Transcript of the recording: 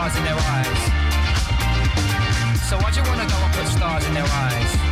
stars in their eyes? So why do you wanna go and put stars in their eyes?